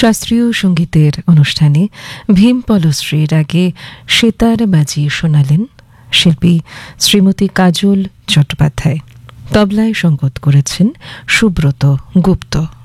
শাস্ত্রীয় সঙ্গীতের অনুষ্ঠানে ভীম পলশ্রীর আগে সেতার বাজিয়ে শোনালেন শিল্পী শ্রীমতী কাজল চট্টোপাধ্যায়। তবলায় সঙ্গত করেছেন সুব্রত গুপ্ত।